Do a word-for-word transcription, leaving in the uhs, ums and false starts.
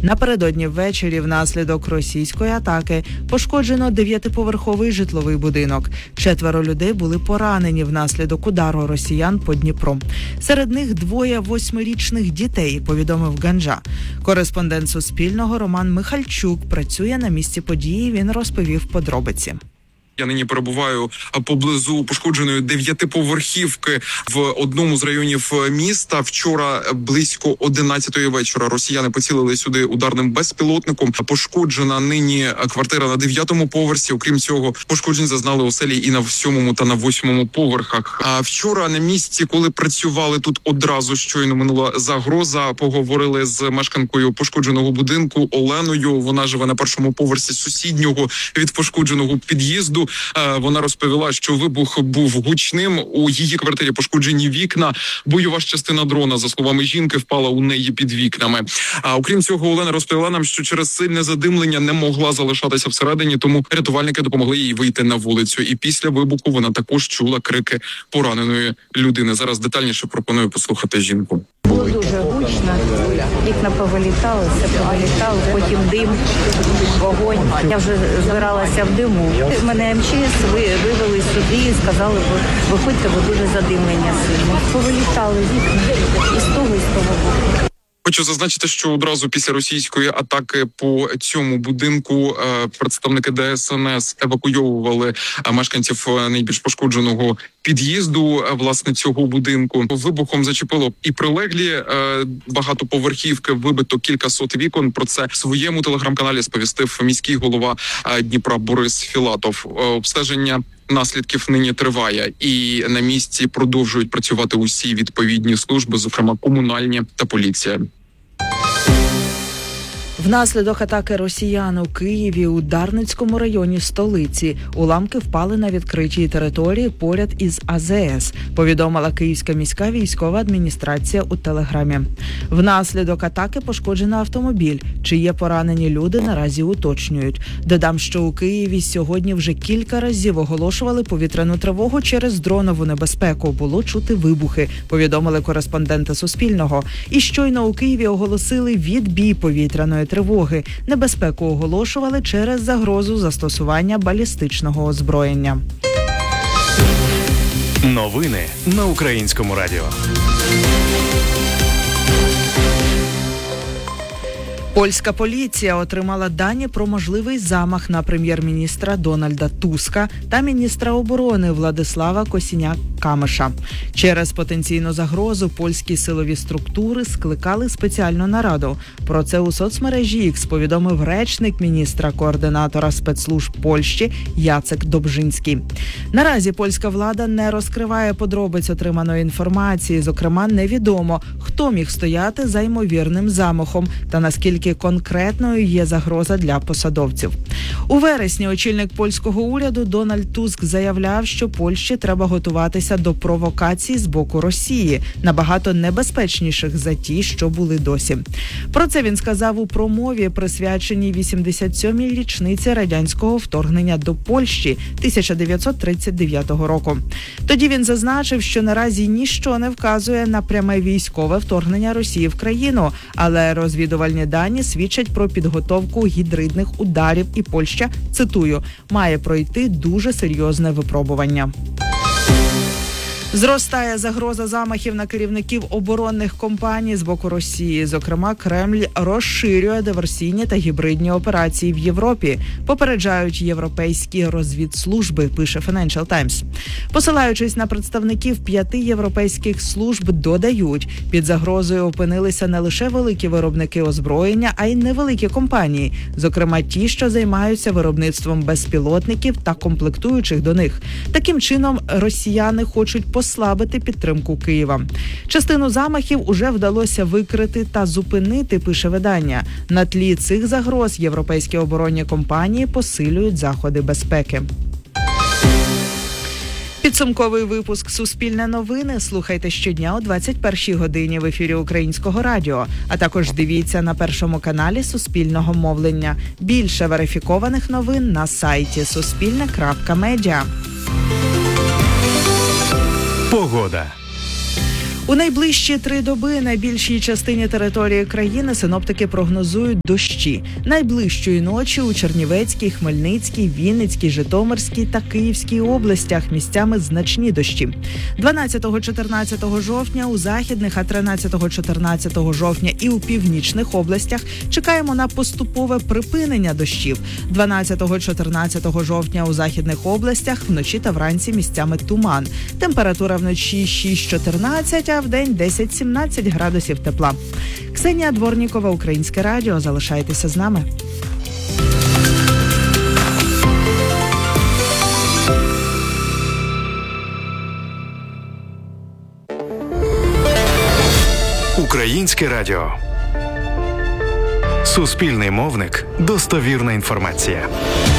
Напередодні ввечері внаслідок російської атаки пошкоджено дев'ятиповерховий житловий будинок. Четверо людей були поранені внаслідок удару росіян по Дніпру. Серед них двоє восьмирічних дітей, повідомив Ганджа. Кореспондент Суспільного Роман Михальчук працює на місці події, він розповів подробиці. Я нині перебуваю поблизу пошкодженої дев'ятиповерхівки в одному з районів міста. Вчора близько одинадцятої вечора росіяни поцілили сюди ударним безпілотником. Пошкоджена нині квартира на дев'ятому поверсі. Окрім цього, пошкоджень зазнали оселі і на сьомому та на восьмому поверхах. А вчора на місці, коли працювали тут одразу щойно минула загроза, поговорили з мешканкою пошкодженого будинку Оленою. Вона живе на першому поверсі сусіднього від пошкодженого під'їзду. Вона розповіла, що вибух був гучним. У її квартирі пошкоджені вікна. Бойова ж частина дрона, за словами жінки, впала у неї під вікнами. А окрім цього, Олена розповіла нам, що через сильне задимлення не могла залишатися всередині, тому рятувальники допомогли їй вийти на вулицю. І після вибуху вона також чула крики пораненої людини. Зараз детальніше пропоную послухати жінку. Було дуже гучно, вікна повилітали, все повилітало, потім дим, вогонь. Я вже збиралася в диму. Мене ем че ес вивели сюди і сказали, виходьте, бо дуже задимлення сильно. Повилітали вікна і з того, і з того боку. Хочу зазначити, що одразу після російської атаки по цьому будинку представники де ес ен ес евакуйовували мешканців найбільш пошкодженого під'їзду, власне, цього будинку. Вибухом зачепило і прилеглі багатоповерхівки, вибито кількасот вікон. Про це в своєму телеграм-каналі сповістив міський голова Дніпра Борис Філатов. Обстеження наслідків нині триває, і на місці продовжують працювати усі відповідні служби, зокрема комунальні та поліція. Внаслідок атаки росіян у Києві у Дарницькому районі столиці уламки впали на відкритій території поряд із а зе ес, повідомила Київська міська військова адміністрація у телеграмі. Внаслідок атаки пошкоджено автомобіль. Чи є поранені люди, наразі уточнюють. Додам, що у Києві сьогодні вже кілька разів оголошували повітряну тривогу через дронову небезпеку. Було чути вибухи, повідомили кореспонденти Суспільного. І щойно у Києві оголосили відбій повітряної тривоги. Небезпеку оголошували через загрозу застосування балістичного озброєння. Новини на Українському радіо. Польська поліція отримала дані про можливий замах на прем'єр-міністра Дональда Туска та міністра оборони Владислава Косіняка-Камиша. Через потенційну загрозу польські силові структури скликали спеціальну нараду. Про це у соцмережі X повідомив речник міністра-координатора спецслужб Польщі Яцек Добжинський. Наразі польська влада не розкриває подробиць отриманої інформації. Зокрема, невідомо, хто міг стояти за ймовірним замахом та наскільки конкретною є загроза для посадовців. У вересні очільник польського уряду Дональд Туск заявляв, що Польщі треба готуватися до провокацій з боку Росії, набагато небезпечніших за ті, що були досі. Про це він сказав у промові, присвяченій вісімдесят сьомій річниці радянського вторгнення до Польщі тисяча дев'ятсот тридцять дев'ятого року. Тоді він зазначив, що наразі ніщо не вказує на пряме військове вторгнення Росії в країну, але розвідувальні дані свідчать про підготовку гібридних ударів, і Польща, цитую, має пройти дуже серйозне випробування. Зростає загроза замахів на керівників оборонних компаній з боку Росії. Зокрема, Кремль розширює диверсійні та гібридні операції в Європі, попереджають європейські розвідслужби, пише Financial Times. Посилаючись на представників п'яти європейських служб, додають, під загрозою опинилися не лише великі виробники озброєння, а й невеликі компанії, зокрема ті, що займаються виробництвом безпілотників та комплектуючих до них. Таким чином, росіяни хочуть послабити підтримку Києва. Частину замахів уже вдалося викрити та зупинити, пише видання. На тлі цих загроз європейські оборонні компанії посилюють заходи безпеки. Підсумковий випуск «Суспільне новини» слухайте щодня о двадцять першій годині в ефірі Українського радіо, а також дивіться на Першому каналі Суспільного мовлення. Більше верифікованих новин на сайті суспільне крапка медіа. Погода. У найближчі три доби на більшій частині території країни синоптики прогнозують дощі. Найближчої ночі у Чернівецькій, Хмельницькій, Вінницькій, Житомирській та Київській областях місцями значні дощі. дванадцятого-чотирнадцятого жовтня у західних, а тринадцятого-чотирнадцятого жовтня і у північних областях чекаємо на поступове припинення дощів. дванадцятого-чотирнадцятого жовтня у західних областях вночі та вранці місцями туман. Температура вночі шість-чотирнадцять, а вдень десять-сімнадцять градусів тепла. Ксенія Дворнікова, Українське радіо. Залишайтеся з нами. Українське радіо. Суспільний мовник. Достовірна інформація.